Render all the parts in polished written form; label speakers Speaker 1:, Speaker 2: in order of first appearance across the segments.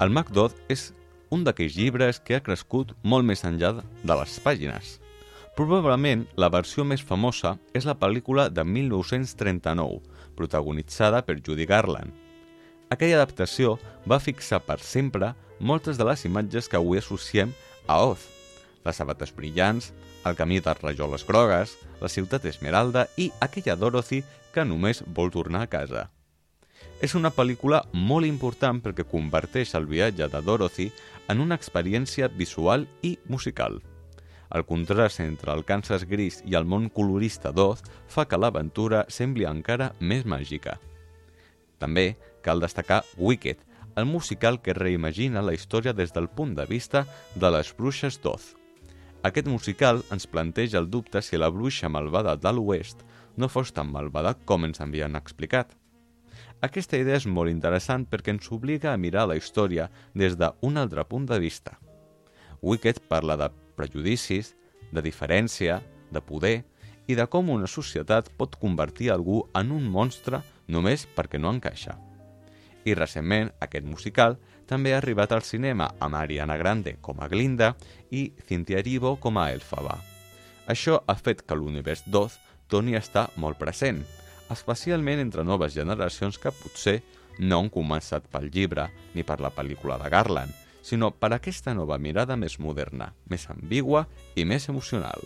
Speaker 1: El Macduff és un d'aquells llibres que ha crescut molt més enllà de les pàgines. Probablement la versió més famosa és la pel·lícula de 1939, protagonitzada per Judy Garland. Aquella adaptació va fixar per sempre moltes de les imatges que avui associem a Oz: les sabates brillants, el camí de rajoles grogues, la ciutat Esmeralda i aquella Dorothy que només vol tornar a casa. És una pel·lícula molt important perquè converteix el viatge de Dorothy en una experiència visual i musical. El contrast entre el Kansas gris i el món colorista d'Oz fa que l'aventura sembli encara més màgica. També cal destacar Wicked, el musical que reimagina la història des del punt de vista de les bruixes d'Oz. Aquest musical ens planteja el dubte si la bruixa malvada de l'Oest no fos tan malvada com ens havien explicat. Aquesta idea és molt interessant perquè ens obliga a mirar la història des d'un altre punt de vista. Wicked parla de prejudicis, de diferència, de poder i de com una societat pot convertir algú en un monstre només perquè no encaixa. I recentment aquest musical també ha arribat al cinema amb Ariana Grande com a Glinda i Cynthia Erivo com a Elphaba. Això ha fet que l'univers d'Oz torni a estar molt present, especialment entre noves generacions que potser no han començat pel llibre ni per la pel·lícula de Garland, sinó per aquesta nova mirada més moderna, més ambigua i més emocional.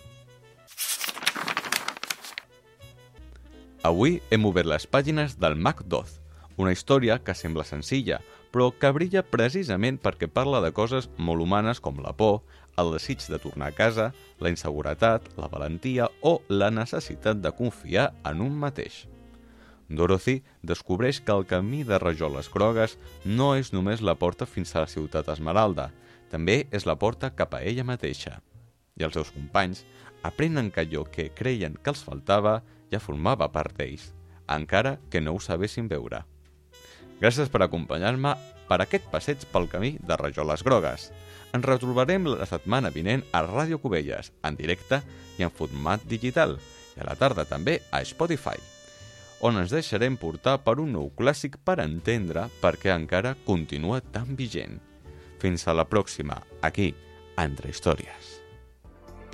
Speaker 1: Avui hem obert les pàgines del Macduff, una història que sembla senzilla, però que brilla precisament perquè parla de coses molt humanes com la por, el desig de tornar a casa, la inseguretat, la valentia o la necessitat de confiar en un mateix. Dorothy descobreix que el camí de rajoles grogues no és només la porta fins a la ciutat Esmeralda, també és la porta cap a ella mateixa. I els seus companys aprenen que allò que creien que els faltava ja formava part d'ells, encara que no ho sabessin veure. Gràcies per acompanyar-me per aquest passeig pel camí de rajoles grogues. Ens retrobarem la setmana vinent a Ràdio Cubelles, en directe i en format digital, i a la tarda també a Spotify, on ens deixarem portar per un nou clàssic per entendre per què encara continua tan vigent. Fins a la pròxima, aquí, a Entre Històries.